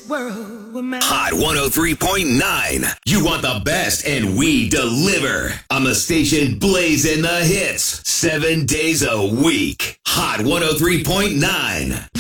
world were mine. Hot 103.9. You want the best, and we deliver. On the station blazing the hits 7 days a week. Hot 103.9.